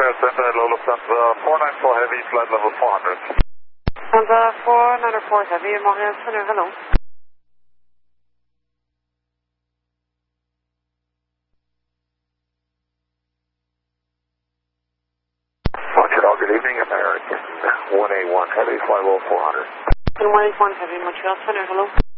Center, low Lufthansa 494 Heavy, flight level 400. Lufthansa 494 Heavy, Montreal Center, hello. Montreal, good evening, American 181 Heavy, flight level 400. 181 Heavy, Montreal Center, hello.